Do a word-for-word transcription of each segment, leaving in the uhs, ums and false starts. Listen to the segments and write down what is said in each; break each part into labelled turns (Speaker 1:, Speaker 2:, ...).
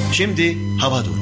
Speaker 1: Şimdi hava durumu.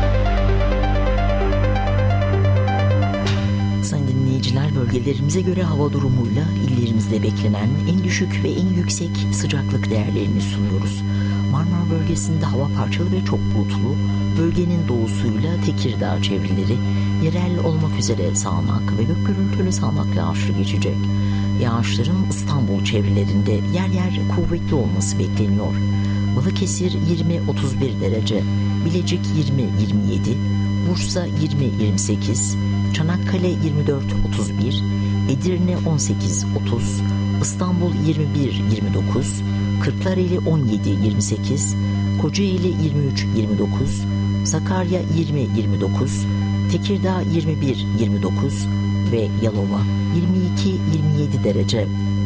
Speaker 2: Sayın dinleyiciler, bölgelerimize göre hava durumuyla illerimizde beklenen en düşük ve en yüksek sıcaklık değerlerini sunuyoruz. Marmara bölgesinde hava parçalı ve çok bulutlu, bölgenin doğusuyla Tekirdağ çevreleri, yerel olmak üzere sağanak ve gök gürültülü sağanak yağışlı geçecek. Yağışların İstanbul çevrelerinde yer yer kuvvetli olması bekleniyor. Balıkesir yirmi otuz bir derece, Bilecik yirmi yirmi yedi, Bursa yirmi yirmi sekiz, Çanakkale yirmi dört otuz bir, Edirne on sekiz otuz, İstanbul yirmi bir yirmi dokuz, Kırklareli on yedi yirmi sekiz, Kocaeli yirmi üç yirmi dokuz, Sakarya yirmi yirmi dokuz, Tekirdağ yirmi bir yirmi dokuz ve Yalova yirmi iki yirmi yedi derece.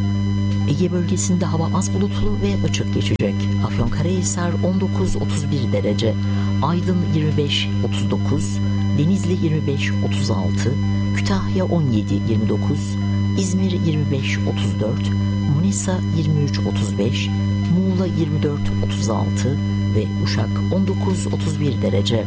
Speaker 2: Ege bölgesinde hava az bulutlu ve açık geçecek. Afyonkarahisar on dokuz otuz bir derece, Aydın yirmi beş otuz dokuz, Denizli yirmi beş otuz altı, Kütahya on yedi yirmi dokuz, İzmir yirmi beş otuz dört, Manisa yirmi üç otuz beş, Muğla yirmi dört otuz altı ve Uşak on dokuz otuz bir derece.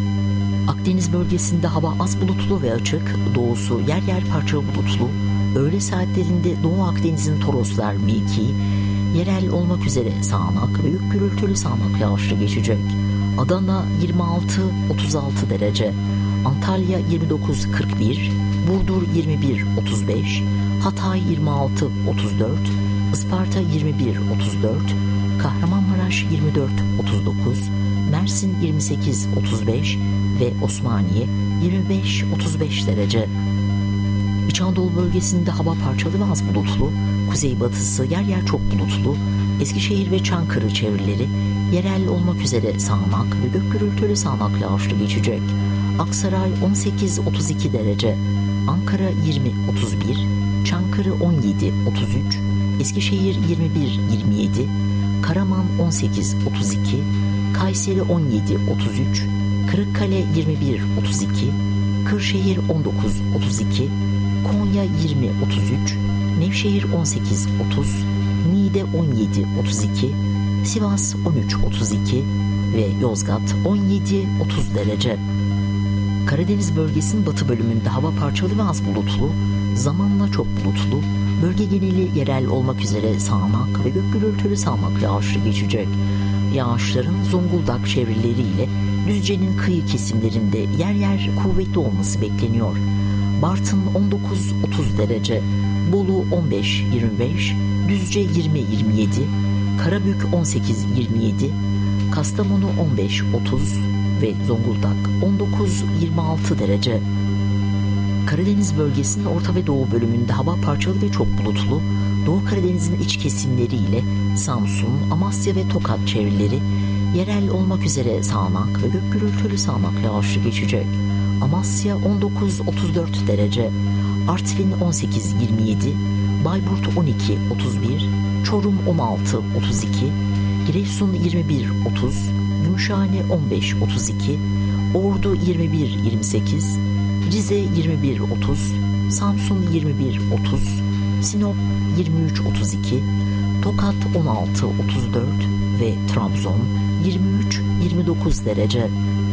Speaker 2: Akdeniz bölgesinde hava az bulutlu ve açık, doğusu yer yer parçalı bulutlu, öğle saatlerinde Doğu Akdeniz'in Toroslar mevkii, yerel olmak üzere sağanak ve gök gürültülü sağanak yağışlı geçecek. Adana yirmi altı otuz altı derece, Antalya yirmi dokuz kırk bir, Burdur yirmi bir otuz beş, Hatay yirmi altı otuz dört, Isparta yirmi bir otuz dört, Kahramanmaraş yirmi dört otuz dokuz, Mersin yirmi sekiz otuz beş ve Osmaniye yirmi beş otuz beş derece. İç Anadolu bölgesinde hava parçalı ve az bulutlu, kuzeybatısı yer yer çok bulutlu, Eskişehir ve Çankırı çevreleri yerel olmak üzere sağanak ve gök gürültülü sağanak yağışlı geçecek. Aksaray on sekiz otuz iki derece, Ankara yirmi otuz bir, Çankırı on yedi otuz üç, Eskişehir yirmi bir yirmi yedi, Karaman on sekiz otuz iki, Kayseri on yedi otuz üç, Kırıkkale yirmi bir otuz iki, Kırşehir on dokuz otuz iki, Konya yirmi otuz üç, Nevşehir on sekiz otuz, Niğde on yedi otuz iki, Sivas on üç otuz iki ve Yozgat on yedi otuz derece. Karadeniz bölgesinin batı bölümünde hava parçalı ve az bulutlu, zamanla çok bulutlu, bölge geneli yerel olmak üzere sağanak ve gök gürültülü sağanak yağışlı geçecek. Yağışların Zonguldak çevreleriyle Düzce'nin kıyı kesimlerinde yer yer kuvvetli olması bekleniyor. Bartın on dokuz otuz derece, Bolu on beş yirmi beş, Düzce yirmi yirmi yedi, Karabük on sekiz yirmi yedi, Kastamonu on beş otuz ve Zonguldak on dokuz yirmi altı derece. Karadeniz bölgesinin orta ve doğu bölümünde hava parçalı ve çok bulutlu, Doğu Karadeniz'in iç kesimleriyle Samsun, Amasya ve Tokat çevreleri yerel olmak üzere sağanak ve gök gürültülü sağanak yağışlı geçecek. Amasya on dokuz otuz dört derece, Artvin on sekiz yirmi yedi, Bayburt on iki otuz bir, Çorum on altı otuz iki, Giresun yirmi bir otuz, Gümüşhane on beş otuz iki, Ordu yirmi bir yirmi sekiz, Rize yirmi bir otuz, Samsun yirmi bir otuz, Sinop yirmi üç otuz iki, Tokat on altı otuz dört ve Trabzon yirmi üç yirmi dokuz derece.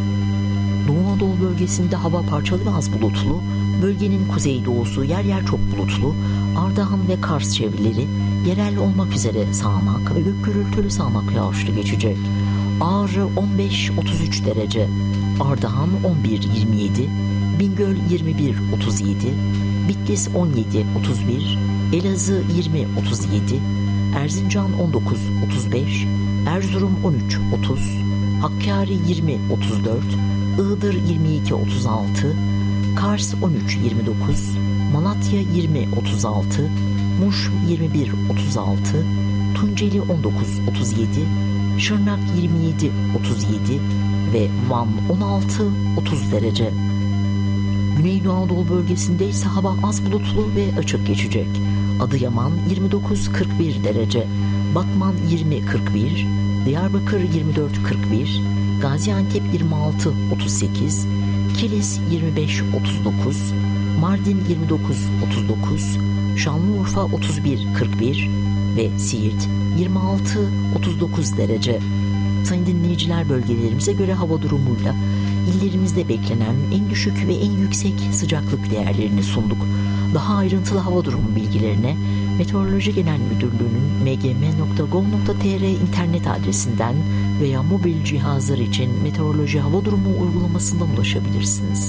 Speaker 2: Doğu Anadolu bölgesinde hava parçalı ve az bulutlu, bölgenin kuzeydoğusu yer yer çok bulutlu, Ardahan ve Kars çevreleri yerel olmak üzere sağanak ve gök gürültülü sağanak yağışlı geçecek. Ağrı on beş otuz üç derece, Ardahan on bir yirmi yedi, Bingöl yirmi bir otuz yedi, Bitlis on yedi otuz bir, Elazığ yirmi otuz yedi, Erzincan on dokuz otuz beş, Erzurum on üç otuz, Hakkari yirmi otuz dört, Iğdır yirmi iki otuz altı, Kars on üç yirmi dokuz, Malatya yirmi otuz altı, Muş yirmi bir otuz altı, Tunceli on dokuz otuz yedi, Şırnak yirmi yedi otuz yedi ve Van on altı otuz derece. Güneydoğu Anadolu bölgesinde ise hava az bulutlu ve açık geçecek. Adıyaman yirmi dokuz kırk bir derece, Batman yirmi kırk bir, Diyarbakır yirmi dört kırk bir, Gaziantep yirmi altı otuz sekiz, Kilis yirmi beş otuz dokuz, Mardin yirmi dokuz otuz dokuz, Şanlıurfa otuz bir kırk bir ve Siirt yirmi altı otuz dokuz derece. Sayın dinleyiciler, bölgelerimize göre hava durumuyla illerimizde beklenen en düşük ve en yüksek sıcaklık değerlerini sunduk. Daha ayrıntılı hava durumu bilgilerine Meteoroloji Genel Müdürlüğü'nün m g m nokta gov nokta t r internet adresinden veya mobil cihazlar için meteoroloji hava durumu uygulamasından ulaşabilirsiniz.